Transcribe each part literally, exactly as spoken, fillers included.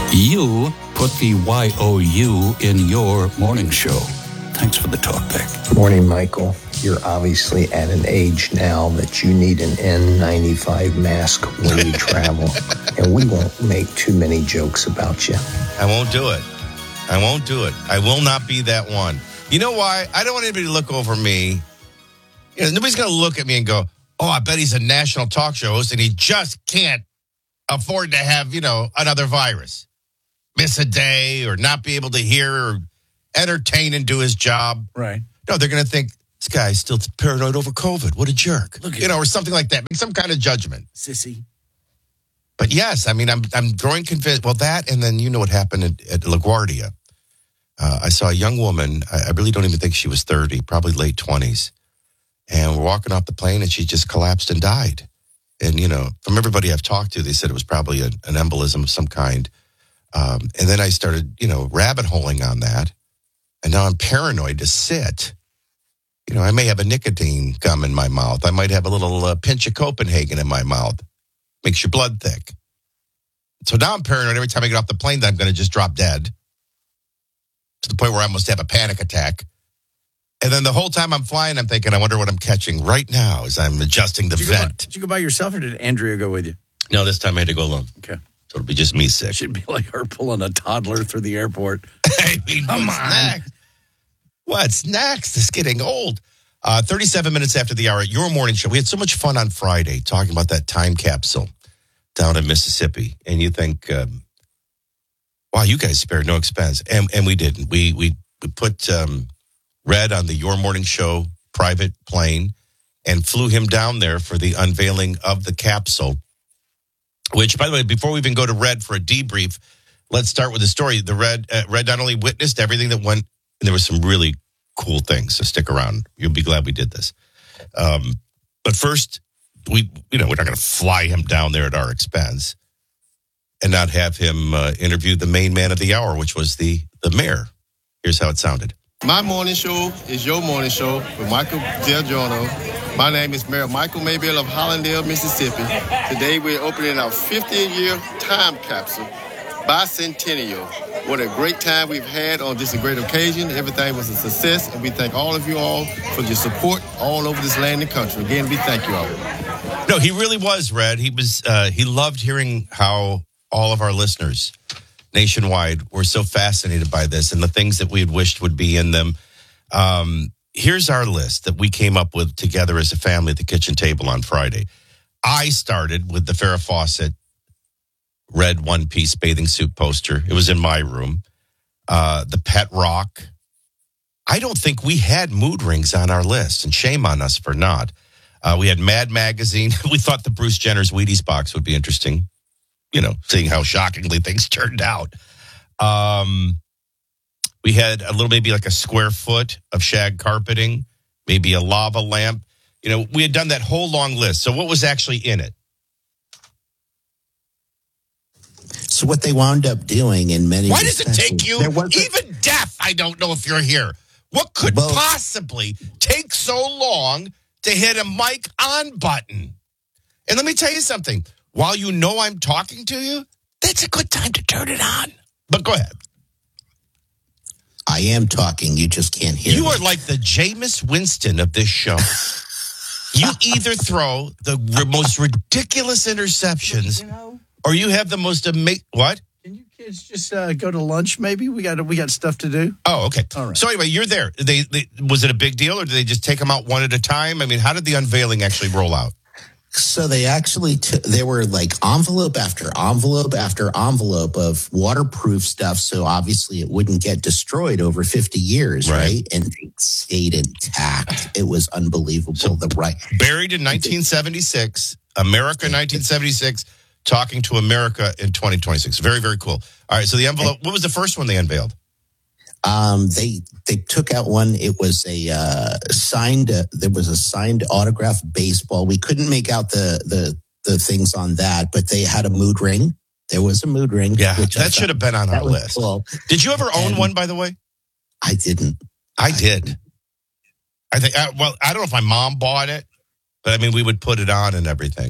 You put the Y O U in your morning show. Thanks for the talk back. Morning, Michael. You're obviously at an age now that you need an N ninety-five mask when you travel. And we won't make too many jokes about you. I won't do it. I won't do it. I will not be that one. You know why? I don't want anybody to look over me. You know, nobody's going to look at me and go, oh, I bet he's a national talk show host and he just can't afford to have, you know, another virus. Miss a day or not be able to hear or entertain and do his job. Right. No, they're going to think, this guy's still paranoid over COVID. What a jerk. Look at you know, or something like that. Make some kind of judgment. Sissy. But yes, I mean, I'm I'm growing convinced. Well, that, and then you know what happened at, at LaGuardia. Uh, I saw a young woman. I, I really don't even think she was thirty, probably late twenties. And we're walking off the plane, and she just collapsed and died. And, you know, from everybody I've talked to, they said it was probably a, an embolism of some kind. Um, and then I started, you know, rabbit holing on that. And now I'm paranoid to sit. You know, I may have a nicotine gum in my mouth. I might have a little uh, pinch of Copenhagen in my mouth. Makes your blood thick. So now I'm paranoid every time I get off the plane that I'm going to just drop dead. To the point where I almost have a panic attack. And then the whole time I'm flying, I'm thinking, I wonder what I'm catching right now as I'm adjusting the did vent. You by, did you go by yourself or did Andrea go with you? No, this time I had to go alone. Okay. So it'll be just me sick. It should be like her pulling a toddler through the airport. I mean, come on. Next? What's next? It's getting old. Uh, thirty-seven minutes after the hour at your morning show. We had so much fun on Friday talking about that time capsule down in Mississippi. And you think, um, wow, you guys spared no expense. And and we didn't. We we, we put um, Red on the Your Morning Show private plane and flew him down there for the unveiling of the capsule. Which, by the way, before we even go to Red for a debrief, let's start with the story. The Red, uh, Red not only witnessed everything that went, and there was some really cool things, so stick around. You'll be glad we did this. Um, but first, we, you know, we're not going to fly him down there at our expense and not have him uh, interview the main man of the hour, which was the, the mayor. Here's how it sounded. My morning show is your morning show with Michael Del Giorno. My name is Mayor Michael Maybell of Hollandale, Mississippi. Today we're opening our fiftieth-year time capsule bicentennial. What a great time we've had on this great occasion. Everything was a success, and we thank all of you all for your support all over this land and country. Again, we thank you all. No, he really was, Red. He was. Uh, he loved hearing how all of our listeners nationwide were so fascinated by this and the things that we had wished would be in them. Um, here's our list that we came up with together as a family at the kitchen table on Friday. I started with the Farrah Fawcett red one-piece bathing suit poster. It was in my room. Uh, the pet rock. I don't think we had mood rings on our list, and shame on us for not. Uh, we had Mad Magazine. We thought the Bruce Jenner's Wheaties box would be interesting. You know, seeing how shockingly things turned out. Um, we had a little, maybe like a square foot of shag carpeting, maybe a lava lamp. You know, we had done that whole long list. So what was actually in it? So what they wound up doing in many Why does it take you, even deaf, I don't know if you're here. What could well, possibly take so long to hit a mic on button? And let me tell you something. While you know I'm talking to you, that's a good time to turn it on. But go ahead. I am talking. You just can't hear You me. are like the Jameis Winston of this show. You either throw the r- most ridiculous interceptions, You know, or you have the most amazing... What? can you kids just uh, go to lunch maybe? We got we got stuff to do. Oh, okay. All right. So anyway, you're there. They, they was it a big deal, or did they just take them out one at a time? I mean, how did the unveiling actually roll out? So they actually, t- they were like envelope after envelope after envelope of waterproof stuff. So obviously it wouldn't get destroyed over fifty years, Right. right? And it stayed intact. It was unbelievable. So- the right. Buried in nineteen seventy-six, America nineteen seventy-six, talking to America in twenty twenty-six. Very, very cool. All right, so the envelope, what was the first one they unveiled? Um, they they took out one. It was a uh, signed. Uh, there was a signed autograph baseball. We couldn't make out the the the things on that, but they had a mood ring. There was a mood ring. Yeah, which I that should have been on our that was list. cool. Did you ever own And- one, by the way? I didn't. I did. I think, uh, well, I don't know if my mom bought it, but I mean, we would put it on and everything.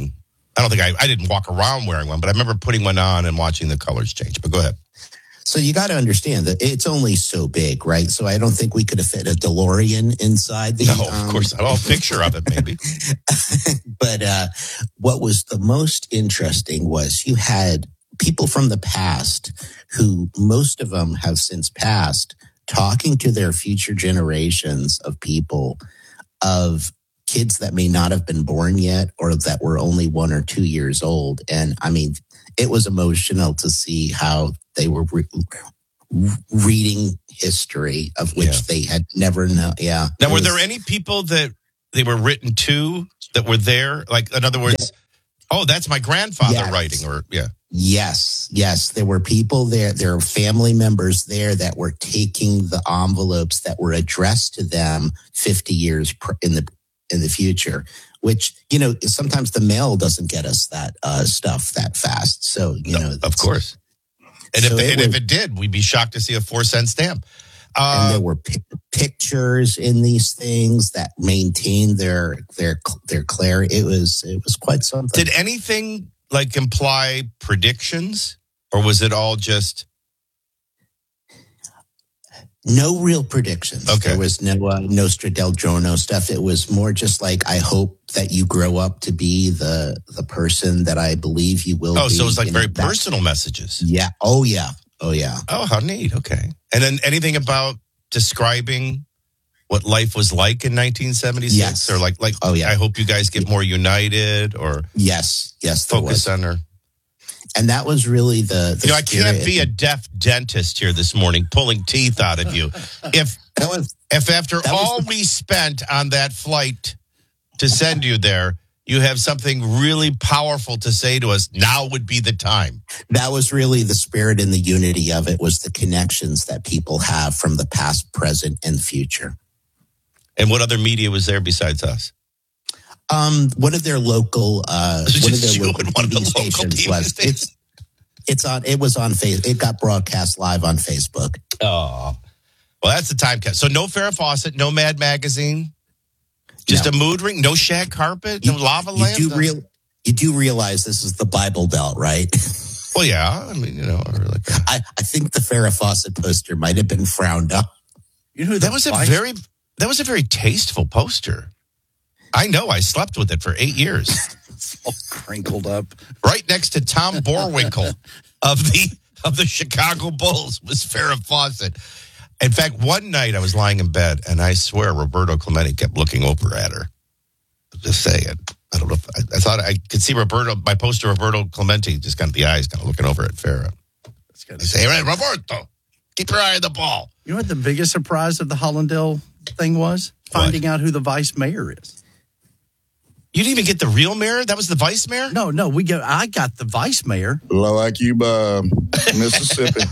I don't think I, I didn't walk around wearing one, but I remember putting one on and watching the colors change. But go ahead. So you got to understand that it's only so big, right? So I don't think we could have fit a DeLorean inside the. No, um, of course not. I'll picture of it, maybe. But uh, what was the most interesting was you had people from the past who most of them have since passed talking to their future generations of people, of kids that may not have been born yet or that were only one or two years old. And I mean, it was emotional to see how they were re- reading history of which Yeah. they had never known. Yeah. Now, It were was- there any people that they were written to that were there? Like, in other words, oh, that's my grandfather Yes. writing, or yeah. Yes, yes. There were people there, there were family members there that were taking the envelopes that were addressed to them fifty years pr- in the in the future, which, you know, sometimes the mail doesn't get us that uh, stuff that fast. So, you know, Of course. And, So if, it and if was- it did, we'd be shocked to see a four cent stamp. and Uh, there were pi- pictures in these things that maintained their their their clarity. It was it was quite something. did anything like imply predictions, or was it all just No real predictions. Okay. There was no uh, Nostradamus stuff. It was more just like, I hope that you grow up to be the the person that I believe you will oh, be. so it was like You know, very that- personal messages? Yeah. Oh, yeah. Oh, yeah. Oh, how neat. Okay. And then anything about describing what life was like in nineteen seventy-six, Yes. or like like Oh, yeah. I hope you guys get more united, or Yes. Yes. There focus was. on her. And that was really the. the You know, I can't spirit. be a deaf dentist here this morning pulling teeth out of you. If That was. if after That was all the- we spent on that flight to send you there, you have something really powerful to say to us, now would be the time. That was really the spirit and the unity of it, was the connections that people have from the past, present, and future. And what other media was there besides us? Um, one of their local, uh, Just one of their you local and one of T V the local stations T V was. stations. It's, it's on. It was on face. It got broadcast live on Facebook. Oh, well, that's the time cut. So no Farrah Fawcett, no Mad Magazine, just No. a mood ring, no shag carpet, no lava You lamp. do no- real. You do realize this is the Bible Belt, right? Well, yeah. I mean, you know, or like I, I think the Farrah Fawcett poster might have been frowned up. You know who that the was a vice- very that was a very tasteful poster. I know. I slept with it for eight years. It's all crinkled up. Right next to Tom Borwinkle of the of the Chicago Bulls was Farrah Fawcett. In fact, one night I was lying in bed, and I swear Roberto Clemente kept looking over at her. Just saying. I don't know if I, I thought I could see Roberto, my poster, Roberto Clemente, just kind of the eyes kind of looking over at Farrah. That's good. I say, hey, Roberto, keep your eye on the ball. You know what the biggest surprise of the Hollandale thing was? What? Finding out who the vice mayor is. You didn't even get the real mayor? That was the vice mayor? No, no, we go. I got the vice mayor. Like you, uh, Mississippi.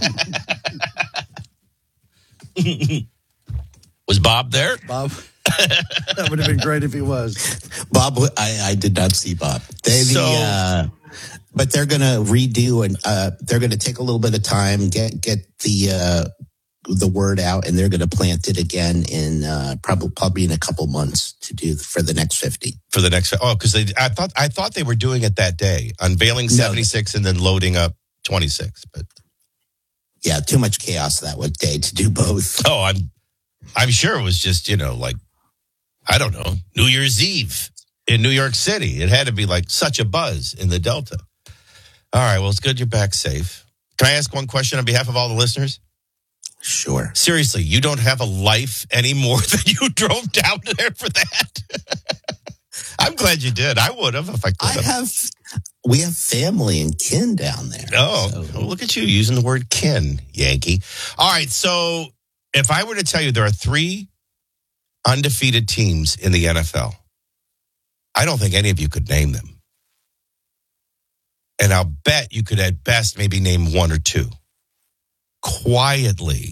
Was Bob there? Bob. That would have been great if he was. Bob, I, I did not see Bob. They, So- the, uh, but they're going to redo and uh, they're going to take a little bit of time, get get the uh, the word out, and they're going to plant it again in uh, probably probably in a couple months to do for the next fifty. For the next, oh, because they, I thought, I thought they were doing it that day, unveiling No. seventy-six and then loading up twenty-six. But Yeah, too much chaos that one day to do both. oh, I'm, I'm sure it was just, you know, like, I don't know, New Year's Eve in New York City. It had to be like such a buzz in the Delta. All right, well, it's good you're back safe. Can I ask one question on behalf of all the listeners? Sure. Seriously, you don't have a life anymore than you drove down there for that? I'm glad you did. I would have if I could I have. have, we have family and kin down there. Oh, So- well, look at you using the word kin, Yankee. All right, so if I were to tell you there are three undefeated teams in the N F L, I don't think any of you could name them. And I'll bet you could at best maybe name one or two. Quietly,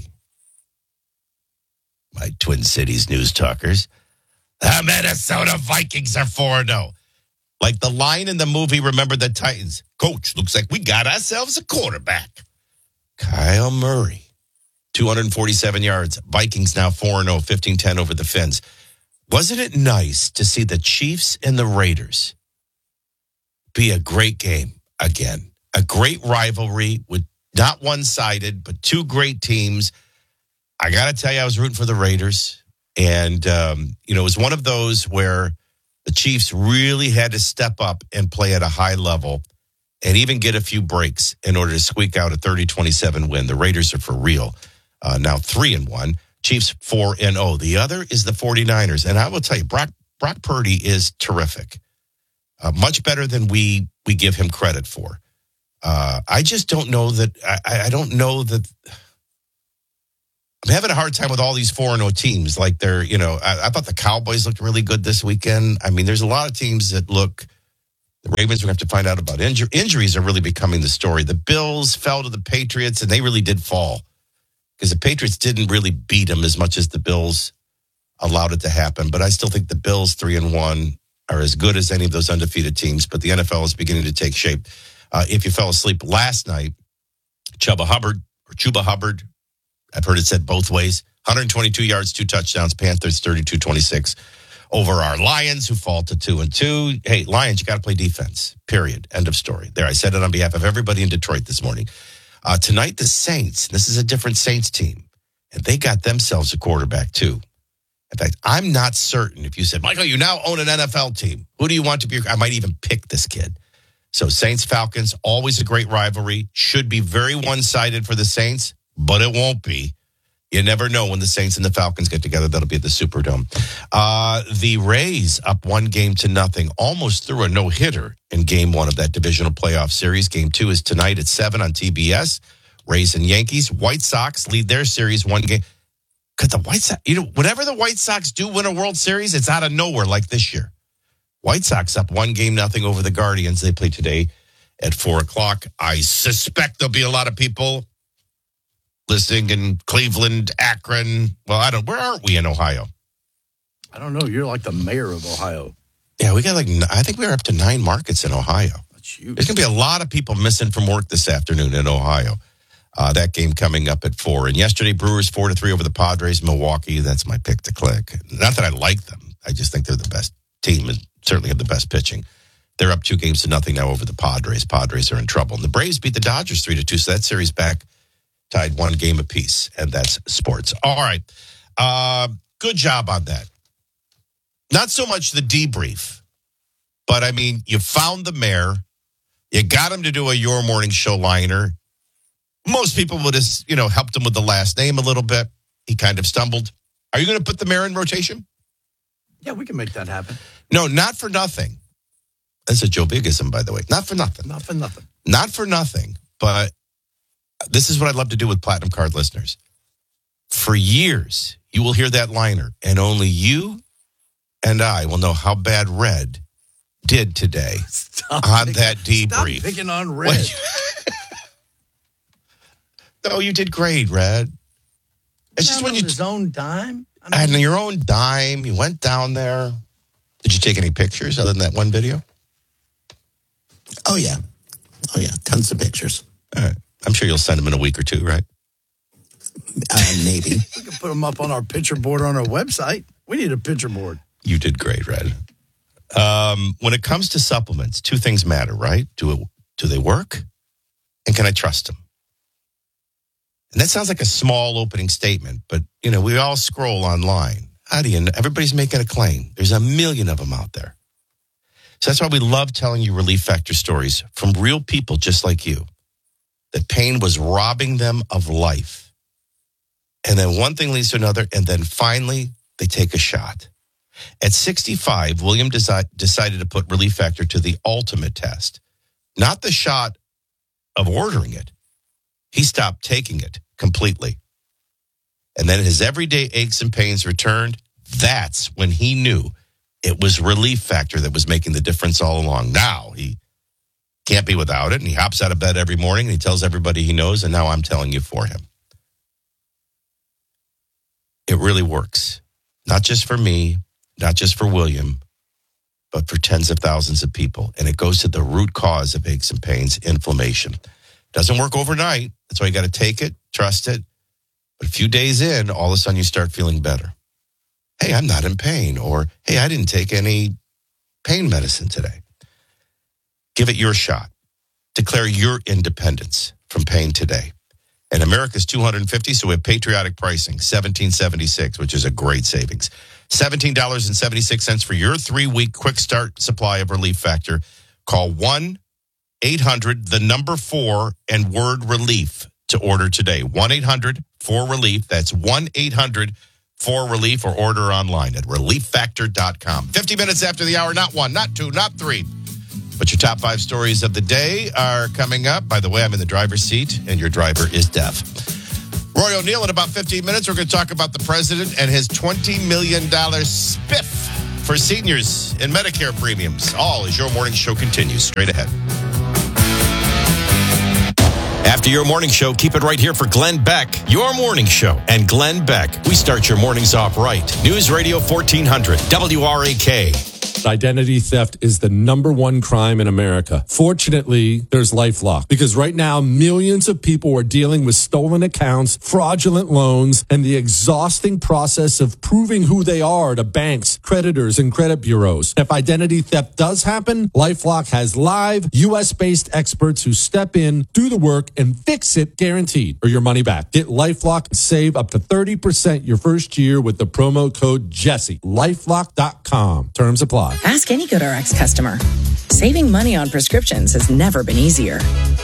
my Twin Cities news talkers, the Minnesota Vikings are four and oh. Like the line in the movie, Remember the Titans. Coach, looks like we got ourselves a quarterback. Kyle Murray, two hundred forty-seven yards. Vikings now four and oh, fifteen ten over the Fins. Wasn't it nice to see the Chiefs and the Raiders be a great game again. A great rivalry with not one-sided, but two great teams. I got to tell you, I was rooting for the Raiders. And, um, you know, it was one of those where the Chiefs really had to step up and play at a high level and even get a few breaks in order to squeak out a thirty twenty-seven win. The Raiders are for real. Uh, now three and one. Chiefs four and oh. The other is the 49ers. And I will tell you, Brock, Brock Purdy is terrific. Uh, much better than we we give him credit for. Uh, I just don't know that. I, I don't know that. I'm having a hard time with all these four and oh teams. Like they're, you know, I, I thought the Cowboys looked really good this weekend. I mean, there's a lot of teams that look. The Ravens, we have to find out about injury. Injuries are really becoming the story. The Bills fell to the Patriots, and they really did fall because the Patriots didn't really beat them as much as the Bills allowed it to happen. But I still think the Bills three and one are as good as any of those undefeated teams. But the N F L is beginning to take shape. Uh, if you fell asleep last night, Chuba Hubbard or Chuba Hubbard, I've heard it said both ways. one hundred twenty-two yards, two touchdowns. Panthers thirty-two twenty-six over our Lions, who fall to two and two. Hey, Lions, you got to play defense. Period. End of story. There, I said it on behalf of everybody in Detroit this morning. Uh, tonight, the Saints. This is a different Saints team, and they got themselves a quarterback too. In fact, I'm not certain if you said, Michael, you now own an N F L team. Who do you want to be? I might even pick this kid. So Saints Falcons, always a great rivalry. Should be very one-sided for the Saints, but it won't be. You never know when the Saints and the Falcons get together. That'll be at the Superdome. Uh, the Rays up one game to nothing, almost threw a no-hitter in game one of that divisional playoff series. Game two is tonight at seven on T B S. Rays and Yankees. White Sox lead their series one game. Because the White Sox, you know, whenever the White Sox do win a World Series, it's out of nowhere like this year. White Sox up one game nothing over the Guardians. They play today at four o'clock. I suspect there'll be a lot of people listening in Cleveland, Akron. Well, I don't. Where aren't we in Ohio? I don't know. You're like the mayor of Ohio. Yeah, we got like, I think we're up to nine markets in Ohio. That's huge. There's going to be a lot of people missing from work this afternoon in Ohio. Uh, that game coming up at four. And yesterday, Brewers four to three over the Padres. Milwaukee, that's my pick to click. Not that I like them. I just think they're the best team and certainly have the best pitching. They're up two games to nothing now over the Padres. Padres are in trouble. And the Braves beat the Dodgers three to two. So that series back tied one game apiece. And that's sports. All right. Uh, good job on that. Not so much the debrief, but I mean, you found the mayor. You got him to do a Your Morning Show liner. Most people would have, you know, helped him with the last name a little bit. He kind of stumbled. Are you going to put the mayor in rotation? Yeah, we can make that happen. No, not for nothing. That's a Joe Bigism, by the way. Not for nothing. Not for nothing. Not for nothing. But this is what I'd love to do with Platinum Card listeners. For years, you will hear that liner, and only you and I will know how bad Red did today Stop on picking, that debrief. Stop picking on Red. No, you did great, Red. It's just when you his own dime. I and mean, your own dime, you went down there. Did you take any pictures other than that one video? Oh, yeah. Oh, yeah. Tons of pictures. All right. I'm sure you'll send them in a week or two, right? Uh, maybe. we can put them up on our picture board on our website. We need a picture board. You did great, Red. Um, when it comes to supplements, two things matter, right? Do it, do they work? And can I trust them? And that sounds like a small opening statement, but, you know, we all scroll online. How do you know? Everybody's making a claim. There's a million of them out there. So that's why we love telling you Relief Factor stories from real people just like you. That pain was robbing them of life. And then one thing leads to another, and then finally, they take a shot. At sixty-five, William desi- decided to put Relief Factor to the ultimate test. Not the shot of ordering it. He stopped taking it completely. And then his everyday aches and pains returned. That's when he knew it was Relief Factor that was making the difference all along. Now he can't be without it. And he hops out of bed every morning and he tells everybody he knows. And now I'm telling you for him. It really works. Not just for me, not just for William, but for tens of thousands of people. And it goes to the root cause of aches and pains, inflammation. Doesn't work overnight. That's why you got to take it, trust it. But a few days in, all of a sudden you start feeling better. Hey, I'm not in pain. Or, hey, I didn't take any pain medicine today. Give it your shot. Declare your independence from paying today. And America's two hundred fifty, so we have patriotic pricing, seventeen seventy-six, which is a great savings. seventeen dollars and seventy-six cents for your three-week quick start supply of Relief Factor. Call one eight hundred, the number four, and word relief to order today. one eight hundred four relief. That's one eight hundred four relief, or order online at relief factor dot com. fifty minutes after the hour, not one, not two, not three. But your top five stories of the day are coming up. By the way, I'm in the driver's seat, and your driver is deaf. Roy O'Neill, in about fifteen minutes, we're going to talk about the president and his twenty million dollars spiff for seniors and Medicare premiums. All as your morning show continues. Straight ahead. After your morning show, keep it right here for Glenn Beck, your morning show. And Glenn Beck, we start your mornings off right. News Radio fourteen hundred, W R A K. Identity theft is the number one crime in America. Fortunately, there's LifeLock, because right now millions of people are dealing with stolen accounts, fraudulent loans, and the exhausting process of proving who they are to banks, creditors, and credit bureaus. If identity theft does happen, LifeLock has live U S-based experts who step in, do the work, and fix it guaranteed, or your money back. Get LifeLock and save up to thirty percent your first year with the promo code Jesse. LifeLock dot com. Terms apply. Ask any GoodRx customer. Saving money on prescriptions has never been easier.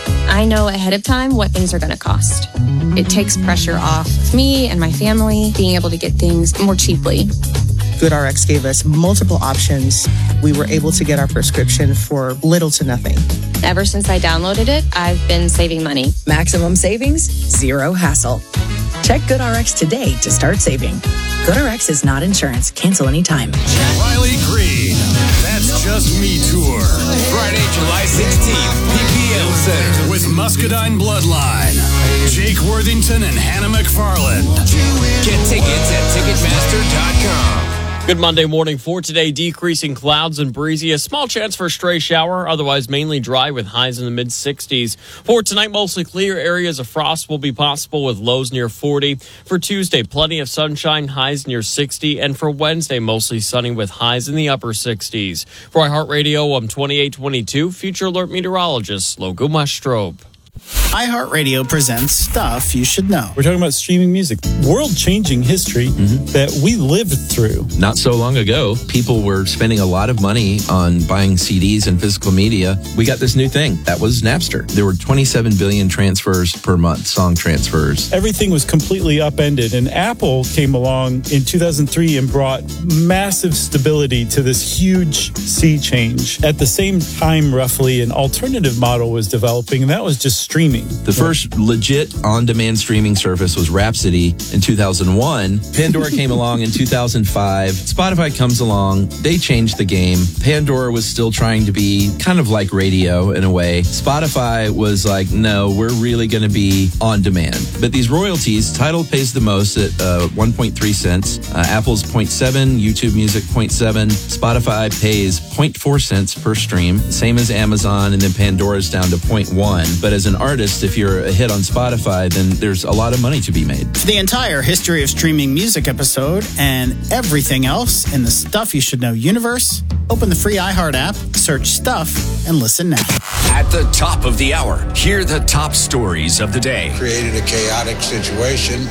I know ahead of time what things are going to cost. It takes pressure off me and my family being able to get things more cheaply. GoodRx gave us multiple options. We were able to get our prescription for little to nothing. Ever since I downloaded it, I've been saving money. Maximum savings, zero hassle. Check GoodRx today to start saving. GoodRx is not insurance. Cancel anytime. Riley Green, That's Just Me Tour. Friday, July sixteenth, P P L Center with Muscadine Bloodline, Jake Worthington and Hannah McFarland. Get tickets at ticketmaster dot com. Good Monday morning. For today, decreasing clouds and breezy. A small chance for a stray shower, otherwise mainly dry with highs in the mid sixties. For tonight, mostly clear. Areas of frost will be possible with lows near forty. For Tuesday, plenty of sunshine, highs near sixty. And for Wednesday, mostly sunny with highs in the upper sixties. For iHeartRadio, I'm twenty-eight twenty-two, Future Alert Meteorologist Logo Mastrobe. iHeartRadio presents Stuff You Should Know. We're talking about streaming music, world-changing history mm-hmm. that we lived through. Not so long ago, people were spending a lot of money on buying C Ds and physical media. We got this new thing. That was Napster. There were twenty-seven billion transfers per month, song transfers. Everything was completely upended, and Apple came along in two thousand three and brought massive stability to this huge sea change. At the same time, roughly, an alternative model was developing, and that was just streaming. The first legit on-demand streaming service was Rhapsody in two thousand one. Pandora came along in two thousand five. Spotify comes along. They changed the game. Pandora was still trying to be kind of like radio in a way. Spotify was like, no, we're really going to be on demand. But these royalties, Tidal pays the most at uh, one point three cents. Uh, Apple's zero point seven, YouTube Music zero point seven. Spotify pays zero point four cents per stream, same as Amazon, and then Pandora's down to zero point one. But as an artist, if you're a hit on Spotify, then there's a lot of money to be made. For the entire history of streaming music episode and everything else in the Stuff You Should Know universe, open the free iHeart app, search Stuff, and listen now. At the top of the hour, hear the top stories of the day. Created a chaotic situation.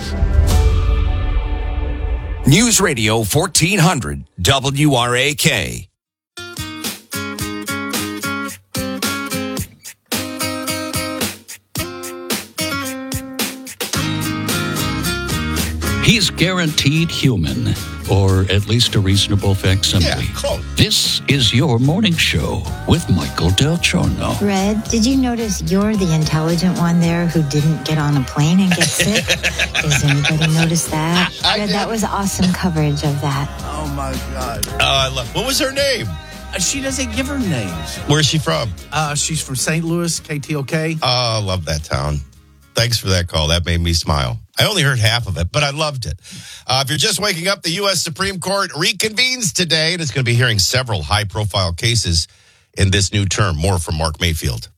News Radio fourteen hundred, W R A K. He's guaranteed human, or at least a reasonable facsimile. Yeah, close. This is your morning show with Michael Del Giorno. Red, did you notice you're the intelligent one there who didn't get on a plane and get sick? Does anybody notice that? Red, that was awesome coverage of that. Oh, my God. Oh, I love. What was her name? Uh, she doesn't give her names. Where's she from? Uh, she's from Saint Louis, K T O K. Oh, I love that town. Thanks for that call. That made me smile. I only heard half of it, but I loved it. Uh, if you're just waking up, the U S Supreme Court reconvenes today, and it's going to be hearing several high-profile cases in this new term. More from Mark Mayfield.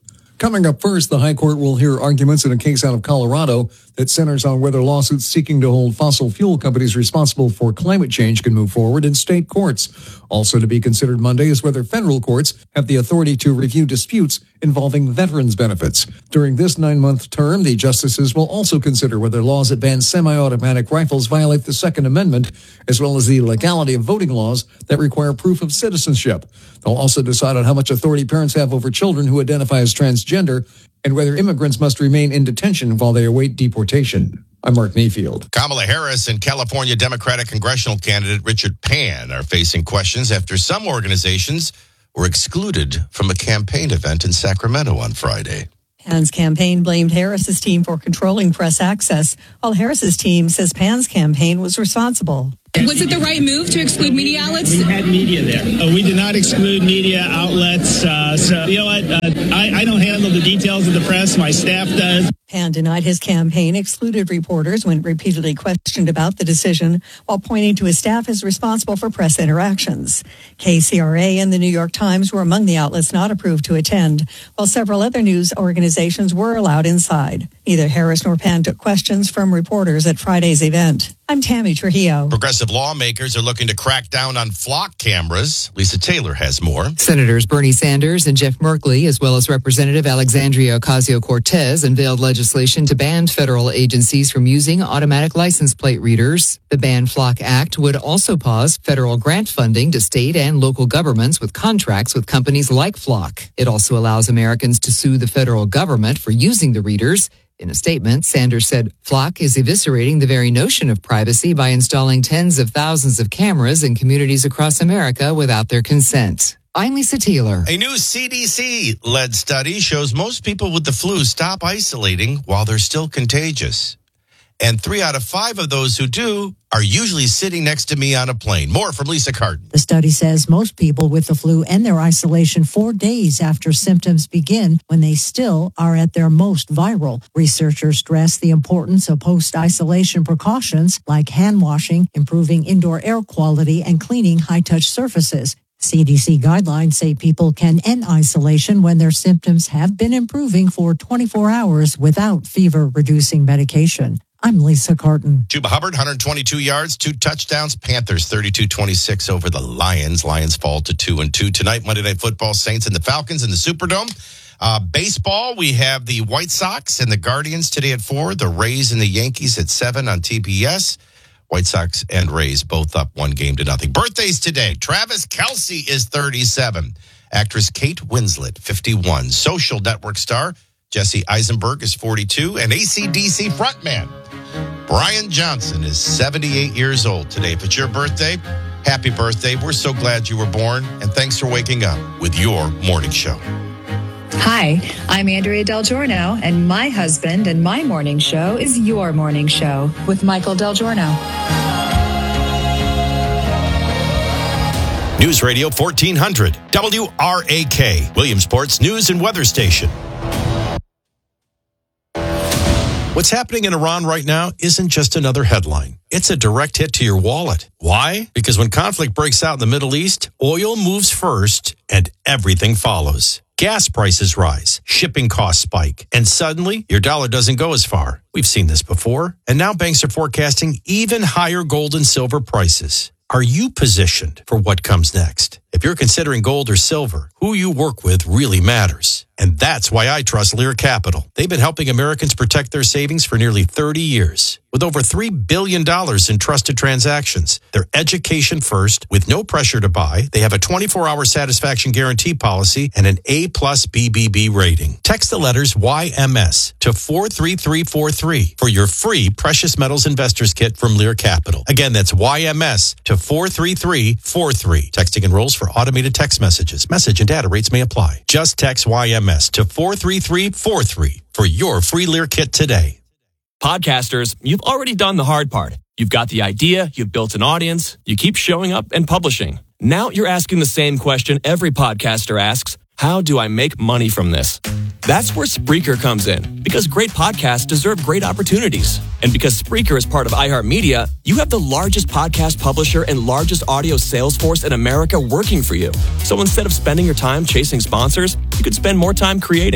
Coming up first, the High Court will hear arguments in a case out of Colorado that centers on whether lawsuits seeking to hold fossil fuel companies responsible for climate change can move forward in state courts. Also to be considered Monday is whether federal courts have the authority to review disputes involving veterans' benefits. During this nine-month term, the justices will also consider whether laws that ban semi-automatic rifles violate the Second Amendment, as well as the legality of voting laws that require proof of citizenship. They'll also decide on how much authority parents have over children who identify as transgender and whether immigrants must remain in detention while they await deportation. I'm Mark Mayfield. Kamala Harris and California Democratic congressional candidate Richard Pan are facing questions after some organizations were excluded from a campaign event in Sacramento on Friday. Pan's campaign blamed Harris's team for controlling press access, while Harris's team says Pan's campaign was responsible. Was it the right move to exclude media outlets? We had media there. Uh, we did not exclude media outlets. Uh, so, you know what? Uh, I, I don't handle the details of the press. My staff does. Pan denied his campaign excluded reporters when repeatedly questioned about the decision, while pointing to his staff as responsible for press interactions. K C R A and the New York Times were among the outlets not approved to attend, while several other news organizations were allowed inside. Neither Harris nor Pan took questions from reporters at Friday's event. I'm Tammy Trujillo. Progressive lawmakers are looking to crack down on flock cameras. Lisa Taylor has more. Senators Bernie Sanders and Jeff Merkley, as well as Representative Alexandria Ocasio-Cortez, unveiled legislation to ban federal agencies from using automatic license plate readers. The Ban Flock Act would also pause federal grant funding to state and local governments with contracts with companies like Flock. It also allows Americans to sue the federal government for using the readers. In a statement, Sanders said Flock is eviscerating the very notion of privacy by installing tens of thousands of cameras in communities across America without their consent. I'm Lisa Taylor. A new C D C-led study shows most people with the flu stop isolating while they're still contagious. And three out of five of those who do are usually sitting next to me on a plane. More from Lisa Carton. The study says most people with the flu end their isolation four days after symptoms begin when they still are at their most viral. Researchers stress the importance of post-isolation precautions like hand washing, improving indoor air quality, and cleaning high-touch surfaces. C D C guidelines say people can end isolation when their symptoms have been improving for twenty-four hours without fever-reducing medication. I'm Lisa Carton. Chuba Hubbard, one hundred twenty-two yards, two touchdowns. Panthers thirty-two twenty-six over the Lions. Lions fall to two and two tonight. Monday Night Football, Saints and the Falcons in the Superdome. Uh, baseball, we have the White Sox and the Guardians today at four. The Rays and the Yankees at seven on T B S. White Sox and Rays both up one game to nothing. Birthdays today. Travis Kelce is thirty-seven. Actress Kate Winslet, fifty-one. Social Network star Jesse Eisenberg is forty-two. And A C D C frontman Brian Johnson is seventy-eight years old today. If it's your birthday, happy birthday. We're so glad you were born. And thanks for waking up with your morning show. Hi, I'm Andrea Del Giorno, and my husband and my morning show is Your Morning Show with Michael Del Giorno. News Radio fourteen hundred, W R A K, Williamsport's news and weather station. What's happening in Iran right now isn't just another headline. It's a direct hit to your wallet. Why? Because when conflict breaks out in the Middle East, oil moves first and everything follows. Gas prices rise, shipping costs spike, and suddenly your dollar doesn't go as far. We've seen this before, and now banks are forecasting even higher gold and silver prices. Are you positioned for what comes next? If you're considering gold or silver, who you work with really matters. And that's why I trust Lear Capital. They've been helping Americans protect their savings for nearly thirty years. With over three billion dollars in trusted transactions, they're education first with no pressure to buy. They have a twenty-four hour satisfaction guarantee policy and an A plus B B B rating. Text the letters Y M S to four three three four three for your free Precious Metals Investors Kit from Lear Capital. Again, that's Y M S to four three three four three. Texting enrolls for automated text messages. Message and data rates may apply. Just text Y M S to four three three four three for your free Lear Kit today. Podcasters, you've already done the hard part. You've got the idea, you've built an audience, you keep showing up and publishing. Now you're asking the same question every podcaster asks, how do I make money from this? That's where Spreaker comes in, because great podcasts deserve great opportunities. And because Spreaker is part of iHeartMedia, you have the largest podcast publisher and largest audio sales force in America working for you. So instead of spending your time chasing sponsors, you could spend more time creating.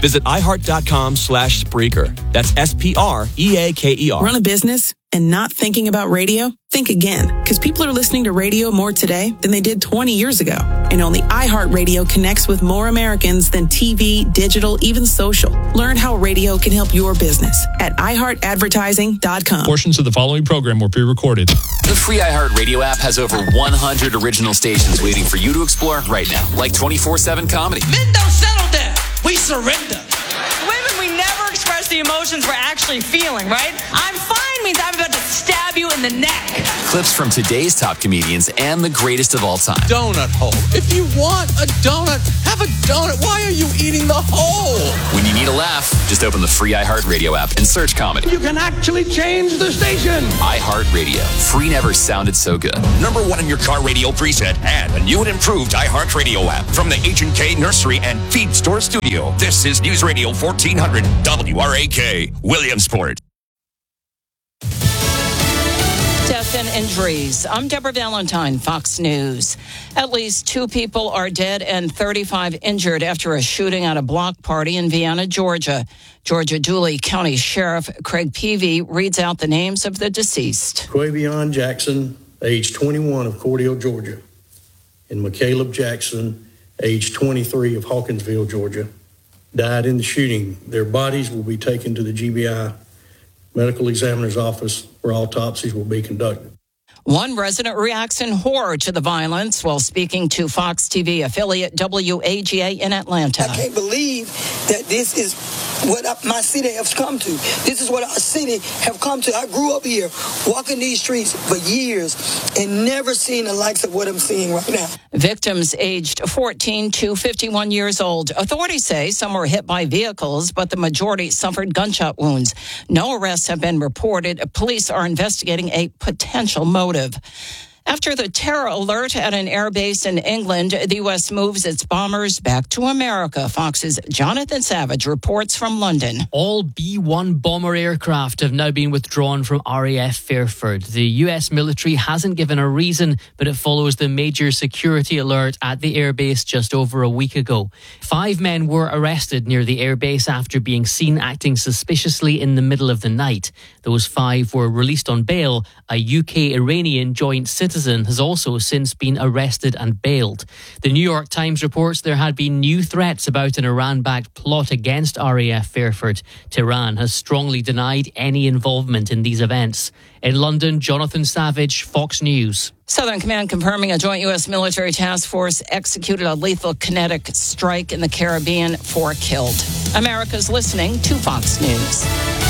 Visit iHeart.com slash Spreaker. That's S P R E A K E R. Run a business and not thinking about radio? Think again, because people are listening to radio more today than they did twenty years ago. And only iHeartRadio connects with more Americans than T V, digital, even social. Learn how radio can help your business at i heart advertising dot com. Portions of the following program were pre-recorded. The free iHeartRadio app has over one hundred original stations waiting for you to explore right now, like twenty-four seven comedy. Men don't settle down. We surrender. Women, we never express the emotions we're actually feeling, right? I'm fine means I'm about to stab you in the neck. Clips from today's top comedians and the greatest of all time. Donut hole. If you want a donut, have a donut. Why are you eating the hole? When you need a laugh, just open the free iHeartRadio app and search comedy. You can actually change the station. iHeartRadio. Free never sounded so good. Number one in your car radio preset and a new and improved iHeartRadio app from the H and K Nursery and Feed Store Studio. This is News Radio fourteen hundred W R A K, Williamsport. Death and injuries. I'm Deborah Valentine, Fox News. At least two people are dead and thirty-five injured after a shooting at a block party in Vienna, Georgia. Georgia Dooley County Sheriff Craig Peavy reads out the names of the deceased. Quavion Jackson, age twenty-one, of Cordele, Georgia, and McCaleb Jackson, age twenty-three, of Hawkinsville, Georgia, died in the shooting. Their bodies will be taken to the G B I medical examiner's office where autopsies will be conducted. One resident reacts in horror to the violence while speaking to Fox T V affiliate W A G A in Atlanta. I can't believe that this is what my city has come to. This is what our city have come to. I grew up here, walking these streets for years, and never seen the likes of what I'm seeing right now. Victims aged fourteen to fifty-one years old. Authorities say some were hit by vehicles, but the majority suffered gunshot wounds. No arrests have been reported. Police are investigating a potential motive. After the terror alert at an airbase in England, the U S moves its bombers back to America. Fox's Jonathan Savage reports from London. All B one bomber aircraft have now been withdrawn from R A F Fairford. The U S military hasn't given a reason, but it follows the major security alert at the airbase just over a week ago. Five men were arrested near the airbase after being seen acting suspiciously in the middle of the night. Those five were released on bail. A U K-Iranian joint citizen has also since been arrested and bailed. The New York Times reports there had been new threats about an Iran-backed plot against R A F Fairford. Tehran has strongly denied any involvement in these events. In London, Jonathan Savage, Fox News. Southern Command confirming a joint U S military task force executed a lethal kinetic strike in the Caribbean, four killed. America's listening to Fox News.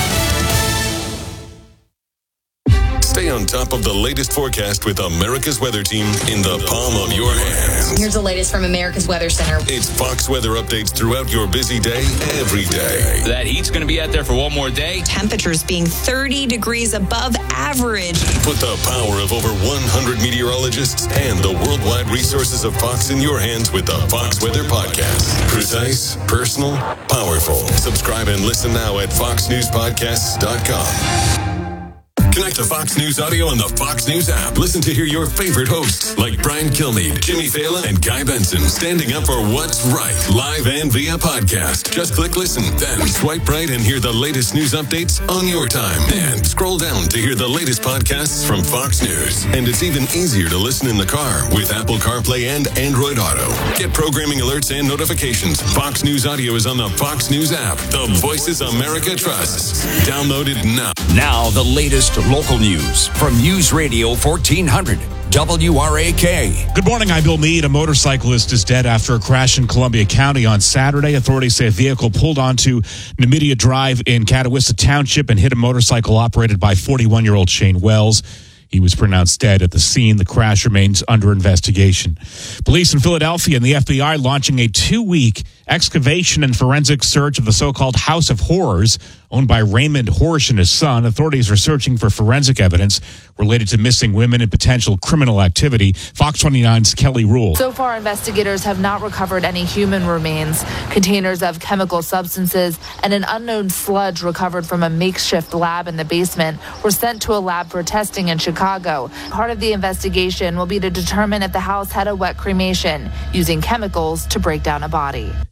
Stay on top of the latest forecast with America's Weather Team in the palm of your hands. Here's the latest from America's Weather Center. It's Fox weather updates throughout your busy day, every day. That heat's going to be out there for one more day. Temperatures being thirty degrees above average. Put the power of over one hundred meteorologists and the worldwide resources of Fox in your hands with the Fox Weather Podcast. Precise, personal, powerful. Subscribe and listen now at fox news podcasts dot com. Connect to Fox News Audio on the Fox News app. Listen to hear your favorite hosts like Brian Kilmeade, Jimmy Fallon, and Guy Benson standing up for what's right, live and via podcast. Just click listen, then swipe right and hear the latest news updates on your time. And scroll down to hear the latest podcasts from Fox News. And it's even easier to listen in the car with Apple CarPlay and Android Auto. Get programming alerts and notifications. Fox News Audio is on the Fox News app. The voices America trusts. Download it now. Now the latest local news from News Radio fourteen hundred W R A K. Good morning, I'm Bill Meade. A motorcyclist is dead after a crash in Columbia County on Saturday. Authorities say a vehicle pulled onto Namidia Drive in Catawissa Township and hit a motorcycle operated by forty-one-year-old Shane Wells. He was pronounced dead at the scene. The crash remains under investigation. Police in Philadelphia and the F B I launching a two-week excavation and forensic search of the so-called House of Horrors owned by Raymond Horsch and his son. Authorities are searching for forensic evidence related to missing women and potential criminal activity. Fox twenty-nine's Kelly Rule. So far, investigators have not recovered any human remains. Containers of chemical substances and an unknown sludge recovered from a makeshift lab in the basement were sent to a lab for testing in Chicago. Part of the investigation will be to determine if the house had a wet cremation, using chemicals to break down a body.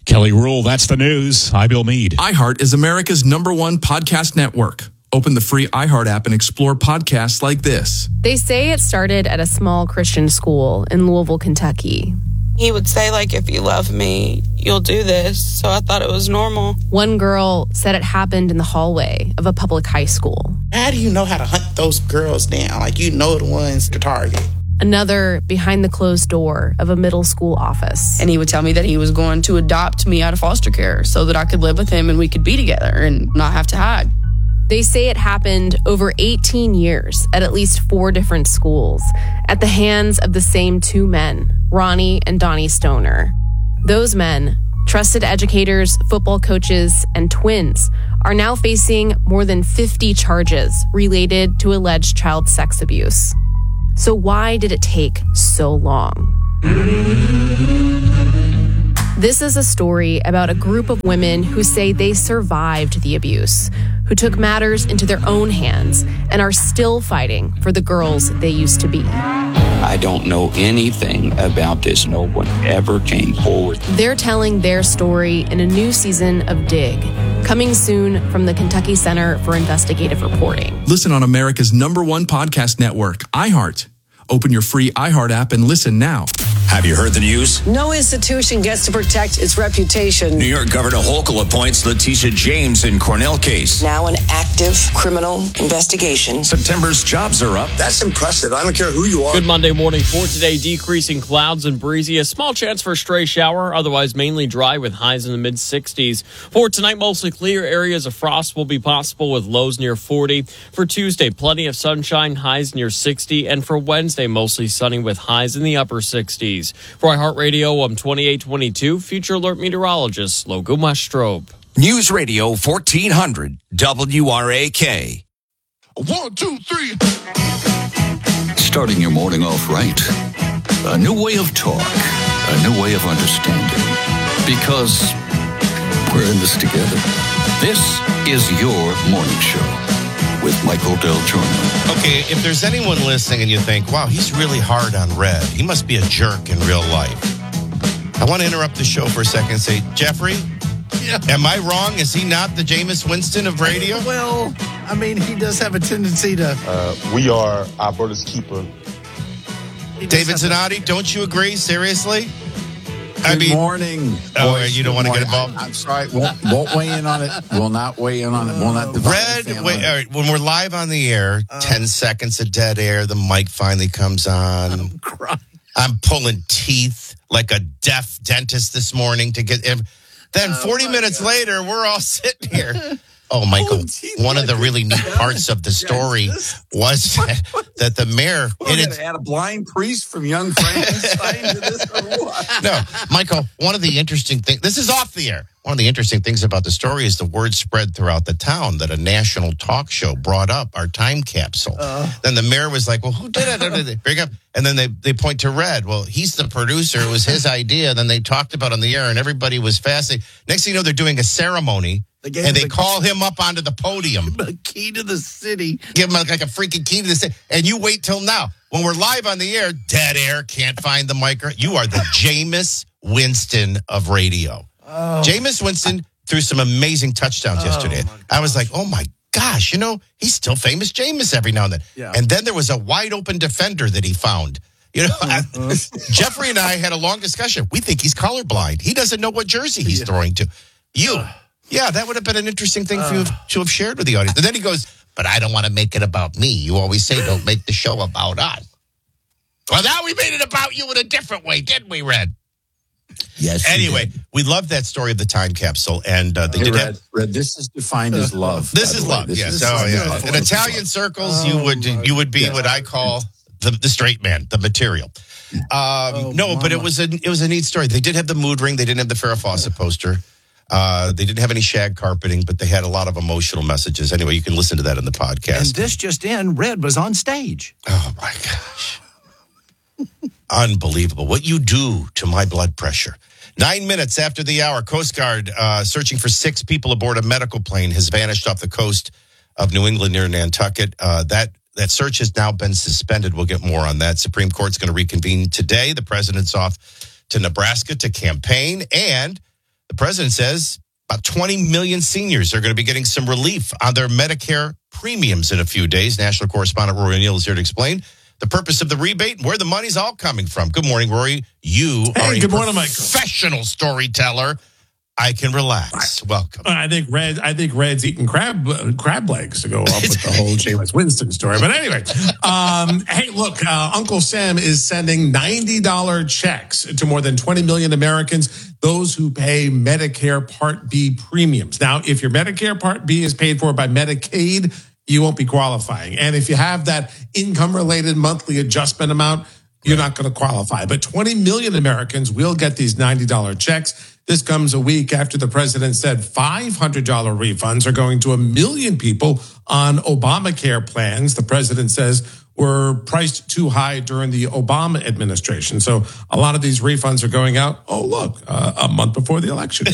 Kelly Rule, that's the news. I'm Bill Meade. iHeart is America's number one podcast network. Open the free iHeart app and explore podcasts like this. They say it started at a small Christian school in Louisville, Kentucky. He would say, like, if you love me, you'll do this. So I thought it was normal. One girl said it happened in the hallway of a public high school. How do you know how to hunt those girls down? Like, you know the ones to target. Another behind the closed door of a middle school office. And he would tell me that he was going to adopt me out of foster care so that I could live with him and we could be together and not have to hide. They say it happened over eighteen years at at least four different schools at the hands of the same two men, Ronnie and Donnie Stoner. Those men, trusted educators, football coaches, and twins, are now facing more than fifty charges related to alleged child sex abuse. So why did it take so long? This is a story about a group of women who say they survived the abuse, who took matters into their own hands and are still fighting for the girls they used to be. I don't know anything about this. No one ever came forward. They're telling their story in a new season of Dig, coming soon from the Kentucky Center for Investigative Reporting. Listen on America's number one podcast network, iHeart. Open your free iHeart app and listen now. Have you heard the news? No institution gets to protect its reputation. New York Governor Hochul appoints Letitia James in Cornell case. Now an active criminal investigation. September's jobs are up. That's impressive. I don't care who you are. Good Monday morning for today. Decreasing clouds and breezy. A small chance for a stray shower. Otherwise mainly dry with highs in the mid sixties. For tonight, mostly clear. Areas of frost will be possible with lows near forty. For Tuesday, plenty of sunshine. Highs near sixty. And for Wednesday, mostly sunny with highs in the upper sixties. For iHeartRadio, I'm twenty-eight twenty-two, Future Alert Meteorologist Logo Mastrobe. News Radio fourteen hundred W R A K. One, two, three. Starting your morning off right. A new way of talk. A new way of understanding. Because we're in this together. This is your morning show with Michael Del Giorno. Okay, if there's anyone listening and you think, wow, he's really hard on Red. He must be a jerk in real life. I want to interrupt the show for a second and say, Jeffrey, yeah. Am I wrong? Is he not the Jameis Winston of radio? Well, I mean, he does have a tendency to... Uh, we are Alberta's keeper. David Zanotti, don't you agree? Seriously? Good I mean, morning. Oh, boys. you don't want to get involved? I'm, I'm sorry. Won't, won't weigh in on it. Will not weigh in on it. Will not divide Red, wait, all right, when we're live on the air, uh, ten seconds of dead air, the mic finally comes on. I'm crying. I'm pulling teeth like a deaf dentist this morning to get... Then oh forty minutes God. later, we're all sitting here. Oh, Michael, oh, one like of the really neat parts of the story was that, that the mayor... We're going to add a blind priest from Young Frankenstein to this or what? No, Michael, one of the interesting things... This is off the air. One of the interesting things about the story is the word spread throughout the town that a national talk show brought up our time capsule. Uh, then the mayor was like, well, who did it? Bring up. And then they, they point to Red. Well, he's the producer. It was his idea. Then they talked about it on the air, and everybody was fascinated. Next thing you know, they're doing a ceremony. They and they the call key. him up onto the podium. The key to the city. Give him like a freaking key to the city. And you wait till now. When we're live on the air, dead air, can't find the mic. You are the Jameis Winston of radio. Oh. Jameis Winston threw some amazing touchdowns oh, yesterday. I was like, oh my gosh, you know, he's still famous Jameis every now and then. Yeah. And then there was a wide open defender that he found. You know, mm-hmm. I, Jeffrey and I had a long discussion. We think he's colorblind. He doesn't know what jersey he's yeah. throwing to. You. Yeah, that would have been an interesting thing for you to have shared with the audience. And then he goes, but I don't want to make it about me. You always say don't make the show about us. Well, now we made it about you in a different way, didn't we, Red? Yes. Anyway, we love that story of the time capsule. And uh, they hey, did Red, have... Red, this is defined as love. This is love, yes. Oh, yeah. In Italian circles, oh, you would you would be yeah. what I call the, the straight man, the material. Um, oh, no, mama. But it was a it was a neat story. They did have the mood ring. They didn't have the Farrah Fawcett poster. Uh, they didn't have any shag carpeting, but they had a lot of emotional messages. Anyway, you can listen to that in the podcast. And this just in, Red was on stage. Oh, my gosh. Unbelievable. What you do to my blood pressure. Nine minutes after the hour, Coast Guard uh, searching for six people aboard a medical plane has vanished off the coast of New England near Nantucket. Uh, that that search has now been suspended. We'll get more on that. Supreme Court's going to reconvene today. The president's off to Nebraska to campaign, and the president says about twenty million seniors are going to be getting some relief on their Medicare premiums in a few days. National correspondent Rory O'Neill is here to explain the purpose of the rebate and where the money's all coming from. Good morning, Rory. You hey, are a good morning, professional Michael. storyteller. I can relax. Welcome. I think Red. I think Red's eating crab uh, crab legs to go up with the whole Jameis Winston story. But anyway, um, hey, look, uh, Uncle Sam is sending ninety dollars checks to more than twenty million Americans, those who pay Medicare Part B premiums. Now, if your Medicare Part B is paid for by Medicaid, you won't be qualifying. And if you have that income-related monthly adjustment amount, you're not going to qualify. But twenty million Americans will get these ninety dollars checks. This comes a week after the president said five hundred dollars refunds are going to a million people on Obamacare plans. The president says were priced too high during the Obama administration. So a lot of these refunds are going out, oh, look, uh, a month before the election.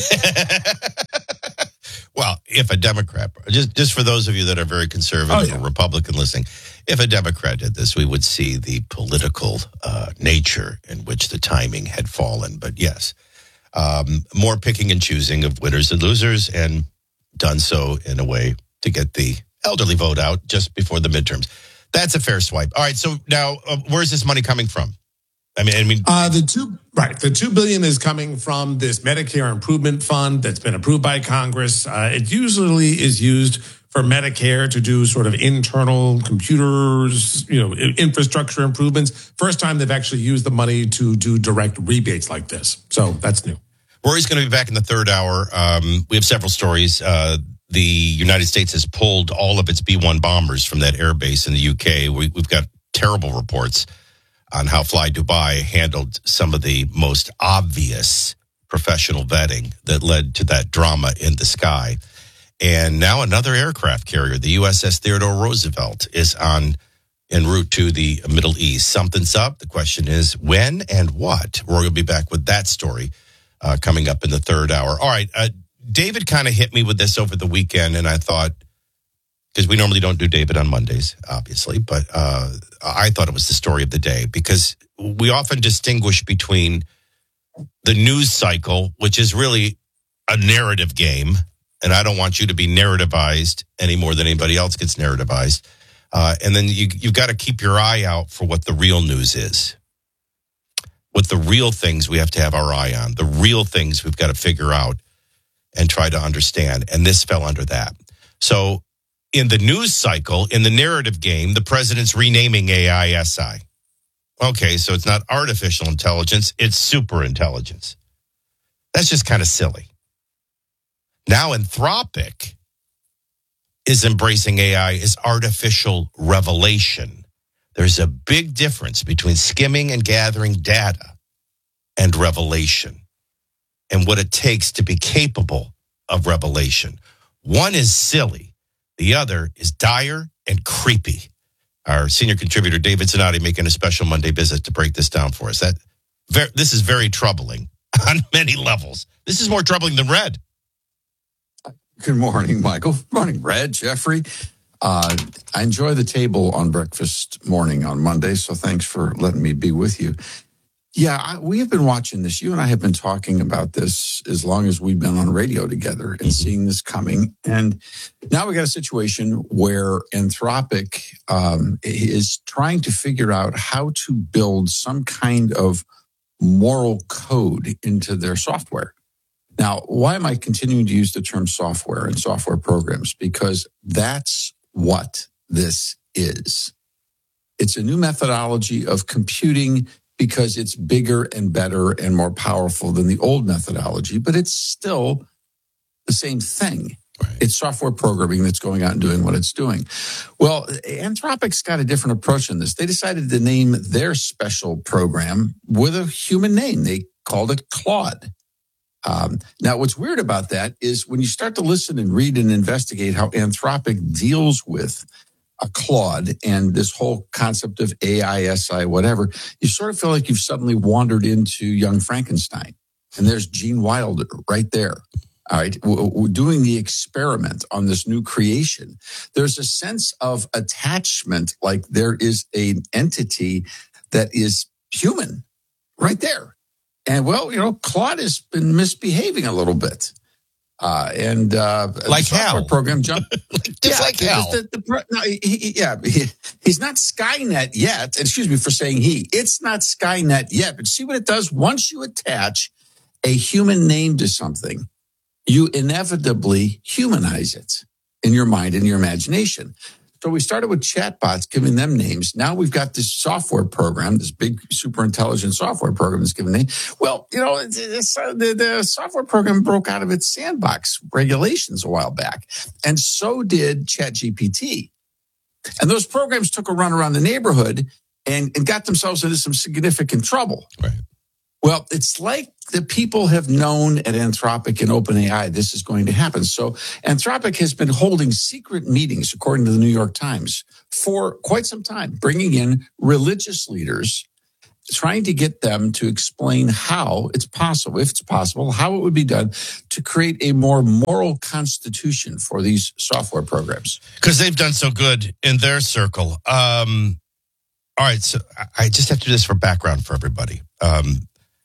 Well, if a Democrat, just, just for those of you that are very conservative oh, yeah. or Republican listening, if a Democrat did this, we would see the political uh, nature in which the timing had fallen. But yes, um, more picking and choosing of winners and losers, and done so in a way to get the elderly vote out just before the midterms. That's a fair swipe. All right, so now uh, where's this money coming from? I mean, I mean, uh, the two right, the two billion is coming from this Medicare Improvement Fund that's been approved by Congress. Uh, it usually is used for Medicare to do sort of internal computers, you know, infrastructure improvements. First time they've actually used the money to do direct rebates like this. So that's new. Rory's going to be back in the third hour. Um, we have several stories. Uh, the United States has pulled all of its B one bombers from that air base in the U K. We, we've got terrible reports on how Fly Dubai handled some of the most obvious professional vetting that led to that drama in the sky. And now another aircraft carrier, the U S S Theodore Roosevelt, is on en route to the Middle East. Something's up. The question is when and what? Rory will be back with that story uh, coming up in the third hour. All right. Uh, David kind of hit me with this over the weekend, and I thought, because we normally don't do David on Mondays, obviously, but uh, I thought it was the story of the day, because we often distinguish between the news cycle, which is really a narrative game, and I don't want you to be narrativized any more than anybody else gets narrativized. Uh, and then you, you've got to keep your eye out for what the real news is, what the real things we have to have our eye on, the real things we've got to figure out and try to understand. And this fell under that. So in the news cycle, in the narrative game, the president's renaming A I S I. Okay, so it's not artificial intelligence, it's super intelligence. That's just kind of silly. Now Anthropic is embracing A I as artificial revelation. There's a big difference between skimming and gathering data and revelation, and what it takes to be capable of revelation. One is silly. The other is dire and creepy. Our senior contributor, David Zanotti, making a special Monday visit to break this down for us. That ver- This is very troubling on many levels. This is more troubling than Red. Good morning, Michael. Good morning, Red, Jeffrey. Uh, I enjoy the table on breakfast morning on Monday, so thanks for letting me be with you. Yeah, I, we have been watching this. You and I have been talking about this as long as we've been on radio together and seeing this coming. And now we got a situation where Anthropic um, is trying to figure out how to build some kind of moral code into their software. Now, why am I continuing to use the term software and software programs? Because that's what this is. It's a new methodology of computing because it's bigger and better and more powerful than the old methodology, but it's still the same thing. Right. It's software programming that's going out and doing what it's doing. Well, Anthropic's got a different approach in this. They decided to name their special program with a human name. They called it Claude. Um, now, what's weird about that is when you start to listen and read and investigate how Anthropic deals with a Claude and this whole concept of A I, S I, whatever, you sort of feel like you've suddenly wandered into Young Frankenstein. And there's Gene Wilder right there. All right. We're doing the experiment on this new creation. There's a sense of attachment, like there is an entity that is human right there. and well, you know, Claude has been misbehaving a little bit. Uh, and uh, like the software hell. program jumped. Just yeah, like hell. The, the, the, no, he, he, yeah, he, he's not Skynet yet. Excuse me for saying he. It's not Skynet yet. But see what it does? Once you attach a human name to something, you inevitably humanize it in your mind, in your imagination. So we started with chatbots, giving them names. Now we've got this software program, this big super intelligent software program that's given names. Well, you know, it's, it's, uh, the, the software program broke out of its sandbox regulations a while back. And so did ChatGPT. And those programs took a run around the neighborhood and, and got themselves into some significant trouble. Right. Well, it's like the people have known at Anthropic and OpenAI this is going to happen. So Anthropic has been holding secret meetings, according to the New York Times, for quite some time, bringing in religious leaders, trying to get them to explain how it's possible, if it's possible, how it would be done to create a more moral constitution for these software programs. Because they've done so good in their circle. Um, all right, so I just have to do this for background for everybody. Um,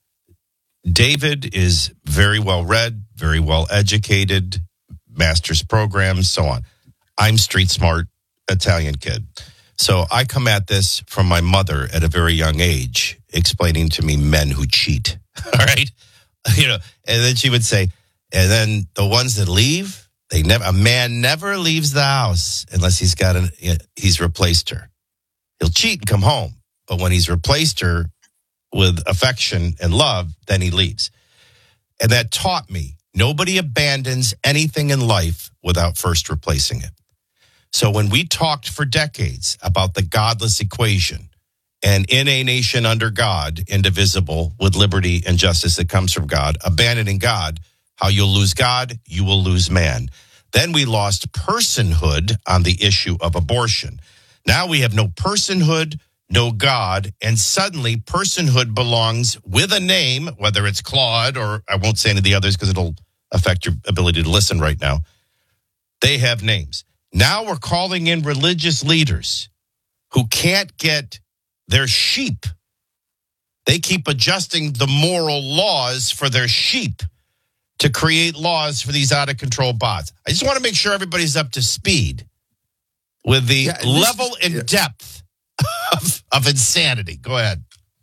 David is very well read, very well educated, master's programs, so on. I'm street smart Italian kid. So I come at this from my mother at a very young age, explaining to me men who cheat. All right. You know, and then she would say, and then the ones that leave, they never, a man never leaves the house unless he's got an, he's replaced her. He'll cheat and come home. But when he's replaced her with affection and love, then he leaves. And that taught me nobody abandons anything in life without first replacing it. So when we talked for decades about the godless equation and in a nation under God, indivisible with liberty and justice that comes from God, abandoning God, how you'll lose God, you will lose man. Then we lost personhood on the issue of abortion. Now we have no personhood, no God, and suddenly personhood belongs with a name, whether it's Claude or I won't say any of the others because it'll affect your ability to listen right now. They have names. Now we're calling in religious leaders who can't get their sheep. They keep adjusting the moral laws for their sheep to create laws for these out-of-control bots. I just want to make sure everybody's up to speed with the Yeah, level is, and depth of, of insanity. Go ahead.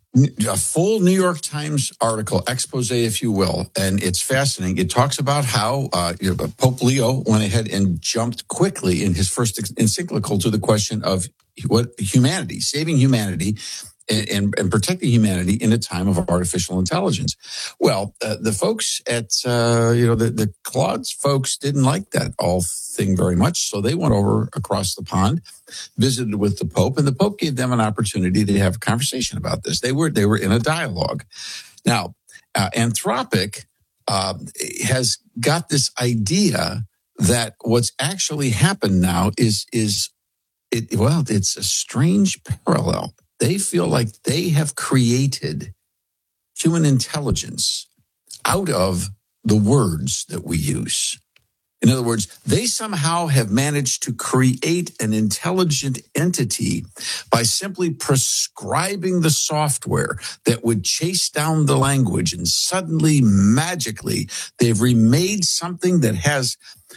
A full New York Times article, expose, if you will, and it's fascinating. It talks about how uh, you know, Pope Leo went ahead and jumped quickly in his first encyclical to the question of what humanity, saving humanity, and, and, and protecting humanity in a time of artificial intelligence. Well, uh, the folks at uh, you know the the Claude's folks didn't like that all thing very much, so they went over across the pond, visited with the Pope, and the Pope gave them an opportunity to have a conversation about this. They were they were in a dialogue. Now, uh, Anthropic uh, has got this idea that what's actually happened now is is it well, it's a strange parallel. They feel like they have created human intelligence out of the words that we use. In other words, they somehow have managed to create an intelligent entity by simply prescribing the software that would chase down the language, and suddenly, magically, they've remade something that has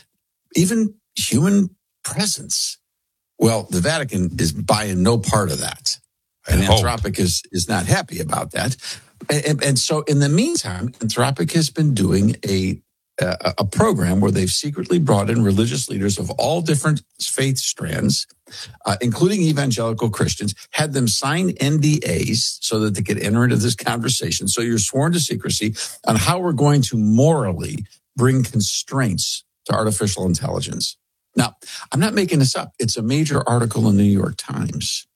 even human presence. Well, the Vatican is buying no part of that. And Anthropic is, is not happy about that. And, and so in the meantime, Anthropic has been doing a, a, a program where they've secretly brought in religious leaders of all different faith strands, uh, including evangelical Christians, had them sign N D As so that they could enter into this conversation. So you're sworn to secrecy on how we're going to morally bring constraints to artificial intelligence. Now, I'm not making this up. It's a major article in the New York Times.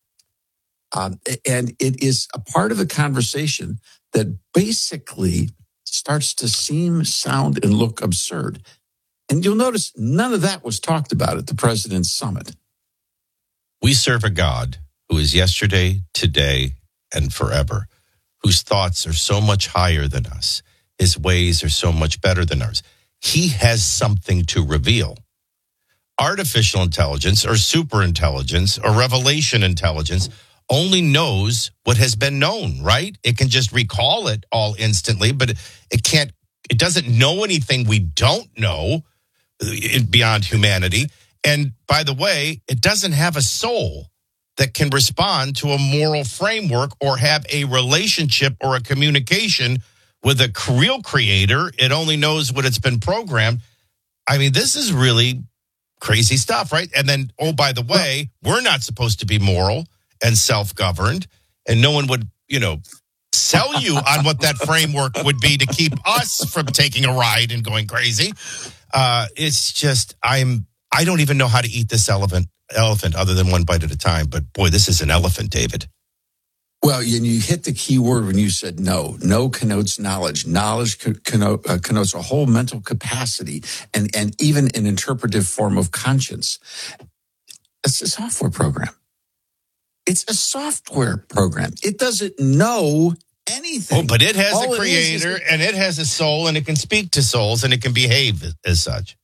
Um, and it is a part of a conversation that basically starts to seem, sound, and look absurd. And you'll notice none of that was talked about at the president's summit. We serve a God who is yesterday, today, and forever, whose thoughts are so much higher than us. His ways are so much better than ours. He has something to reveal. Artificial intelligence or super intelligence or revelation intelligence only knows what has been known, right? It can just recall it all instantly, but it can't, it doesn't know anything we don't know beyond humanity. And by the way, it doesn't have a soul that can respond to a moral framework or have a relationship or a communication with a real creator. It only knows what it's been programmed. I mean, this is really crazy stuff, right? And then, oh, by the way, we're not supposed to be moral and self-governed, and no one would, you know, sell you on what that framework would be to keep us from taking a ride and going crazy. Uh, it's just, I'm, I don't even know how to eat this elephant, elephant other than one bite at a time. But boy, this is an elephant, David. Well, and you hit the key word when you said no. No connotes knowledge. Knowledge connote, uh, connotes a whole mental capacity and, and even an interpretive form of conscience. It's a software program. It's a software program. It doesn't know anything. Oh, but it has All a creator, it is is, and it has a soul, and it can speak to souls, and it can behave as such.